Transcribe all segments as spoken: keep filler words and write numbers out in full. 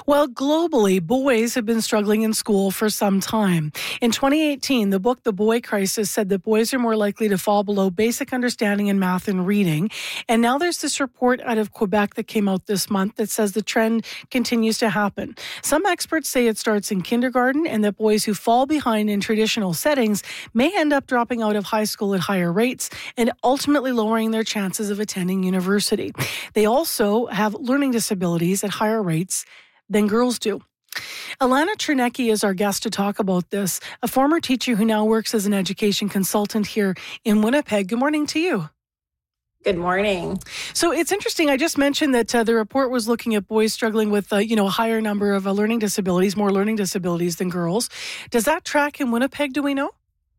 Well, globally, boys have been struggling in school for some time. In twenty eighteen, the book The Boy Crisis said that boys are more likely to fall below basic understanding in math and reading. And now there's this report out of Quebec that came out this month that says the trend continues to happen. Some experts say it starts in kindergarten and that boys who fall behind in traditional settings may end up dropping out of high school at higher rates and ultimately lowering their chances of attending university. They also have learning disabilities at higher rates than girls do. Alana Chernecki is our guest to talk about this, a former teacher who now works as an education consultant here in Winnipeg. Good morning to you. Good morning. So it's interesting. I just mentioned that uh, the report was looking at boys struggling with, uh, you know, a higher number of uh, learning disabilities, more learning disabilities than girls. Does that track in Winnipeg, do we know?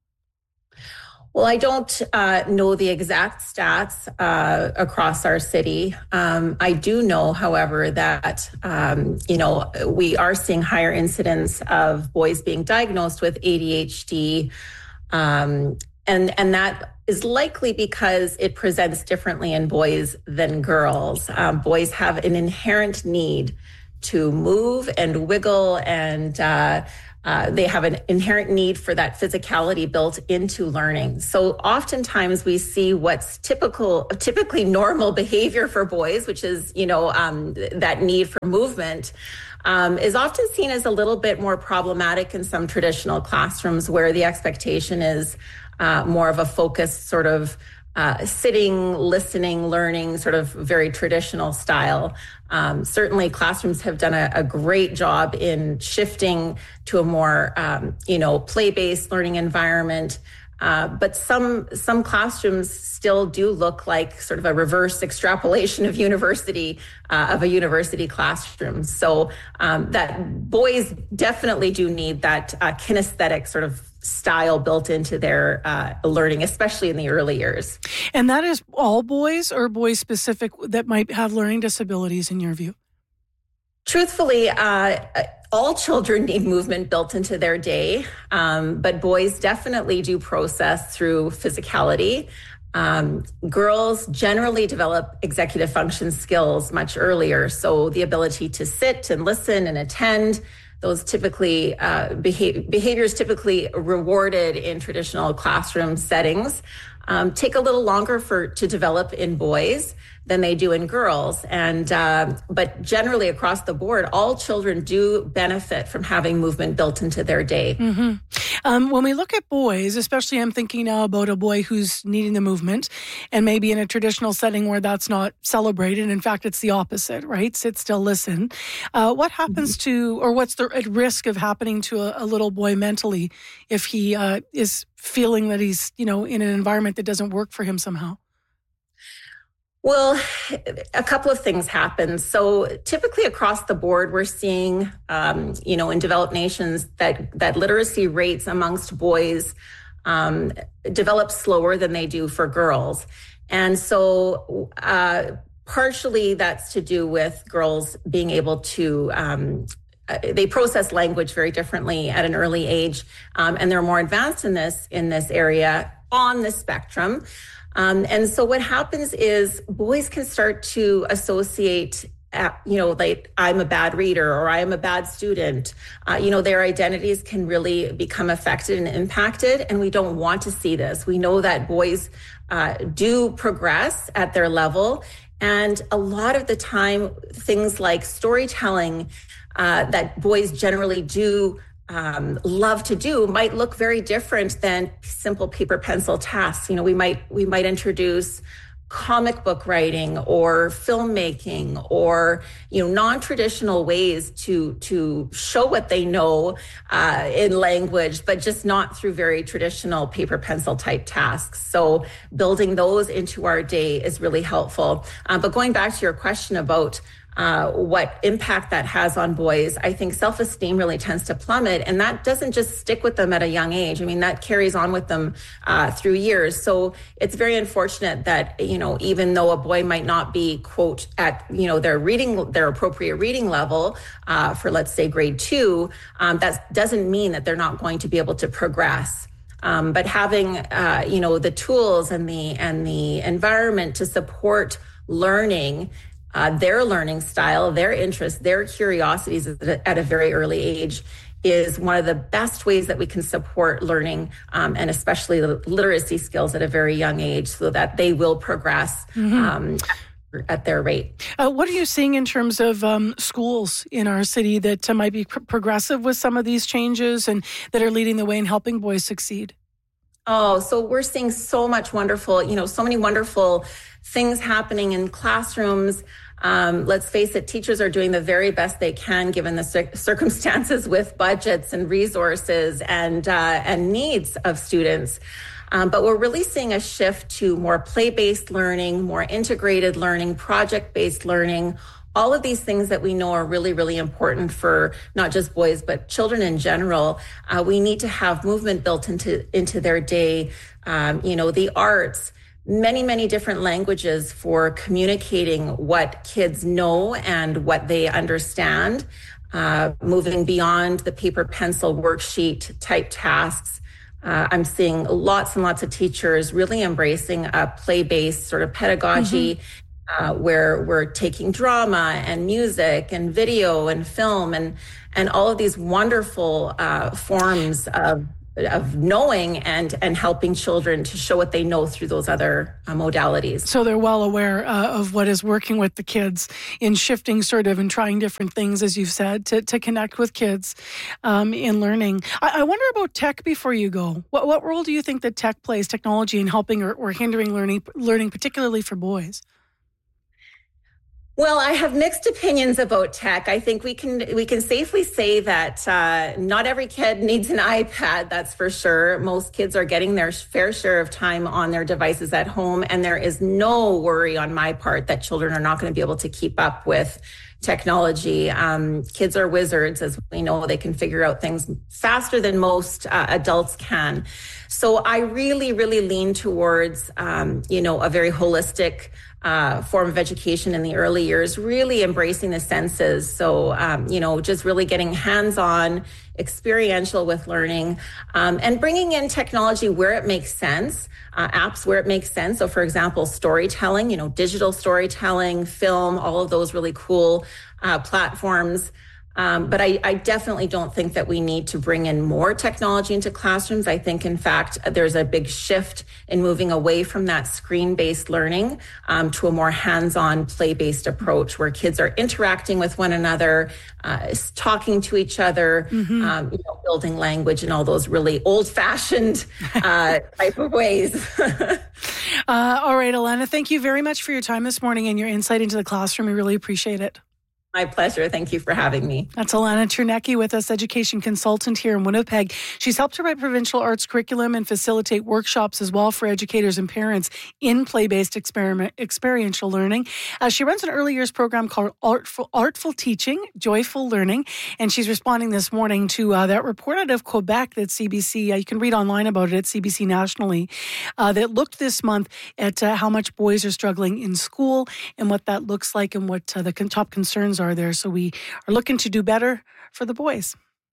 Well, I don't uh, know the exact stats uh, across our city. Um, I do know, however, that, um, you know, we are seeing higher incidence of boys being diagnosed with A D H D. Um, and, and that is likely because it presents differently in boys than girls. Um, boys have an inherent need to move and wiggle and uh Uh, they have an inherent need for that physicality built into learning. So oftentimes we see what's typical, typically normal behavior for boys, which is, you know, um, that need for movement, um, is often seen as a little bit more problematic in some traditional classrooms where the expectation is uh, more of a focused sort of Uh, sitting, listening, learning, sort of very traditional style. Um, certainly classrooms have done a, a great job in shifting to a more, um, you know, play-based learning environment. Uh, but some some classrooms still do look like sort of a reverse extrapolation of university, uh, of a university classroom. So um, that boys definitely do need that uh, kinesthetic sort of style built into their uh, learning, especially in the early years. And that is all boys or boys specific that might have learning disabilities in your view? Truthfully, uh, all children need movement built into their day, um, but boys definitely do process through physicality. Um, girls generally develop executive function skills much earlier, so the ability to sit and listen and attend, those typically uh, behavior, behaviors typically rewarded in traditional classroom settings um, take a little longer for to develop in boys than they do in girls. And uh, but generally across the board, all children do benefit from having movement built into their day. Mm-hmm. Um, when we look at boys, especially I'm thinking now about a boy who's needing the movement and maybe in a traditional setting where that's not celebrated. In fact, it's the opposite, right? Sit still, listen. Uh, what happens mm-hmm. to, or what's the at risk of happening to a, a little boy mentally if he uh, is feeling that he's, you know, in an environment that doesn't work for him somehow? Well, a couple of things happen. So typically across the board, we're seeing, um, you know, in developed nations that, that literacy rates amongst boys um, develop slower than they do for girls. And so uh, partially that's to do with girls being able to um, they process language very differently at an early age, um, and they're more advanced in this in this area on the spectrum. Um, and so what happens is boys can start to associate, uh, you know, like I'm a bad reader or I am a bad student. Uh, you know, their identities can really become affected and impacted, and we don't want to see this. We know that boys uh, do progress at their level, and a lot of the time, things like storytelling uh, that boys generally do Um, love to do might look very different than simple paper pencil tasks. You know, we might we might introduce comic book writing or filmmaking or, you know, non-traditional ways to to show what they know uh, in language, but just not through very traditional paper pencil type tasks. So building those into our day is really helpful. Uh, but going back to your question about Uh, what impact that has on boys, I think self-esteem really tends to plummet, and that doesn't just stick with them at a young age. I mean, that carries on with them uh, through years. So it's very unfortunate that, you know, even though a boy might not be, quote, at, you know, their reading, their appropriate reading level uh, for, let's say, grade two, um, that doesn't mean that they're not going to be able to progress. Um, but having, uh, you know, the tools and the and the environment to support learning uh, their learning style, their interests, their curiosities at a very early age is one of the best ways that we can support learning, um, and especially the literacy skills at a very young age, so that they will progress mm-hmm. um, at their rate. Uh, what are you seeing in terms of um, schools in our city that uh, might be pr- progressive with some of these changes and that are leading the way in helping boys succeed? Oh, so we're seeing so much wonderful, you know, so many wonderful things happening in classrooms. Um, let's face it, teachers are doing the very best they can given the cir- circumstances with budgets and resources and uh, and needs of students. Um, but we're really seeing a shift to more play-based learning, more integrated learning, project-based learning, all of these things that we know are really, really important for not just boys, but children in general. Uh, we need to have movement built into, into their day, um, you know, the arts, many, many different languages for communicating what kids know and what they understand, uh, moving beyond the paper pencil worksheet type tasks. Uh, I'm seeing lots and lots of teachers really embracing a play-based sort of pedagogy, mm-hmm. uh, where we're taking drama and music and video and film and and all of these wonderful uh, forms of of knowing and and helping children to show what they know through those other uh, modalities. So they're well aware uh, of what is working with the kids in shifting sort of and trying different things, as you've said, to, to connect with kids um, in learning. I, I wonder about tech before you go. What what role do you think that tech plays, technology, in helping or, or hindering learning, learning, particularly for boys? Well, I have mixed opinions about tech. I think we can we can safely say that uh, not every kid needs an iPad, that's for sure. Most kids are getting their fair share of time on their devices at home, and there is no worry on my part that children are not going to be able to keep up with technology. Um, kids are wizards, as we know. They can figure out things faster than most uh, adults can. So I really, really lean towards, um, you know, a very holistic uh, form of education in the early years, really embracing the senses. So, um, you know, just really getting hands-on, experiential with learning, um, and bringing in technology where it makes sense, uh, apps where it makes sense. So, for example, storytelling, you know, digital storytelling, film, all of those really cool uh, platforms. Um, but I, I definitely don't think that we need to bring in more technology into classrooms. I think, in fact, there's a big shift in moving away from that screen-based learning um, to a more hands-on, play-based approach where kids are interacting with one another, uh, talking to each other, mm-hmm. um, you know, building language in all those really old-fashioned uh, type of ways. uh, all right, Alana, thank you very much for your time this morning and your insight into the classroom. We really appreciate it. My pleasure. Thank you for having me. That's Alana Chernecki with us, education consultant here in Winnipeg. She's helped to write provincial arts curriculum and facilitate workshops as well for educators and parents in play-based experiment, experiential learning. Uh, she runs an early years program called Artful, Artful Teaching, Joyful Learning, and she's responding this morning to uh, that report out of Quebec that C B C, uh, you can read online about it at C B C Nationally, uh, that looked this month at uh, how much boys are struggling in school and what that looks like and what uh, the top concerns are there. So we are looking to do better for the boys.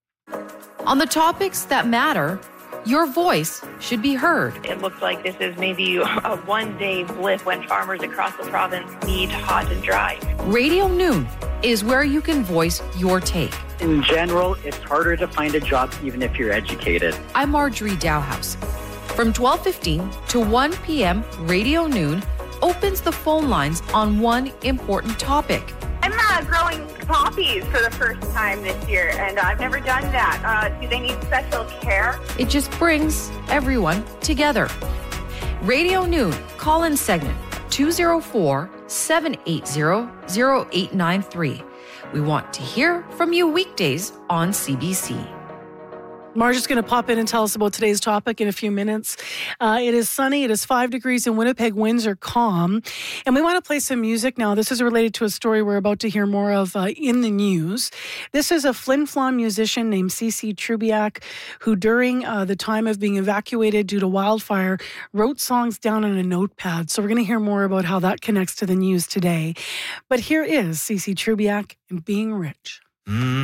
On the topics that matter, your voice should be heard. It looks like this is maybe a one-day blip when farmers across the province need hot and dry. Radio Noon is where you can voice your take. In general, it's harder to find a job even if you're educated. I'm Marjorie Dowhouse. From twelve fifteen to one p.m., Radio Noon opens the phone lines on one important topic. I'm uh, growing poppies for the first time this year, and I've never done that. Uh, do they need special care? It just brings everyone together. Radio Noon, call-in segment two oh four, seven eight zero, zero eight nine three. We want to hear from you weekdays on C B C. Marge going to pop in and tell us about today's topic in a few minutes. Uh, it is sunny. It is five degrees in Winnipeg. Winds are calm. And we want to play some music now. This is related to a story we're about to hear more of uh, in the news. This is a Flin Flon musician named CeCe Trubiak, who during uh, the time of being evacuated due to wildfire, wrote songs down on a notepad. So we're going to hear more about how that connects to the news today. But here is CeCe Trubiak and Being Rich. Mm.